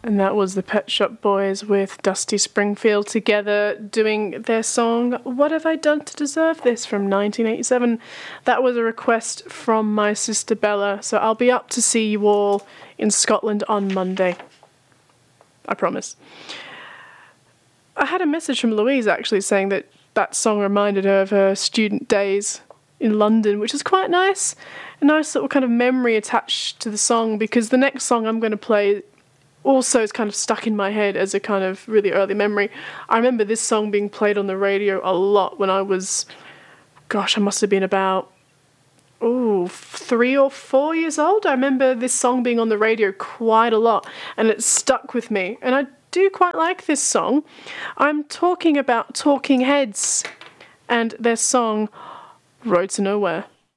And that was the Pet Shop Boys with Dusty Springfield together doing their song What Have I Done to Deserve This from 1987. That was a request from my sister Bella, so I'll be up to see you all in Scotland on Monday. I promise. I had a message from Louise actually saying that that song reminded her of her student days in London, which is quite nice. A nice little kind of memory attached to the song, because the next song I'm going to play also is kind of stuck in my head as a kind of really early memory. I remember this song being played on the radio a lot when I was, I must have been about 3 or 4 years old. I remember this song being on the radio quite a lot, and it stuck with me. And I do quite like this song. I'm talking about Talking Heads and their song Road to Nowhere.